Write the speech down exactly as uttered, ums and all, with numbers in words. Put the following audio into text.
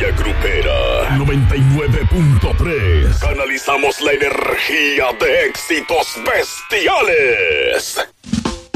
La Grupera noventa y nueve punto tres. Canalizamos la energía de éxitos bestiales.